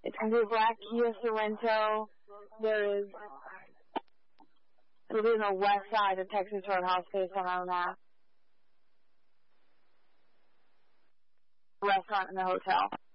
It's going to be Black Kia Sorrento. There is, it'll be on the west side of Texas Roadhouse based on our map. Restaurant and the hotel.